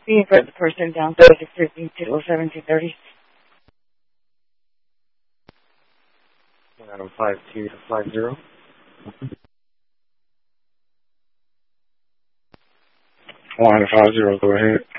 Can you put the person down 3613-207-230? 5250. 150, go ahead.